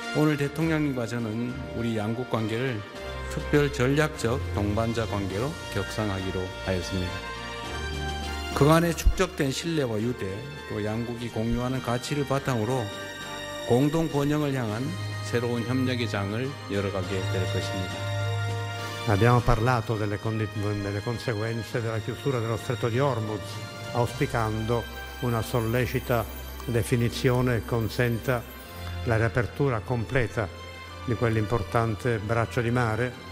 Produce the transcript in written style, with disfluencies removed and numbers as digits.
오늘 대통령님과 저는 우리 양국 관계를 특별 전략적 동반자 관계로 격상하기로 하였습니다. 그간에 축적된 신뢰와 유대, 또 양국이 공유하는 가치를 바탕으로 공동 번영을 향한 새로운 협력의 장을 열어가게 될 것입니다. Abbiamo parlato delle conseguenze della chiusura dello Stretto di Hormuz, auspicando una sollecita definizione che consenta la riapertura completa di quell'importante braccio di mare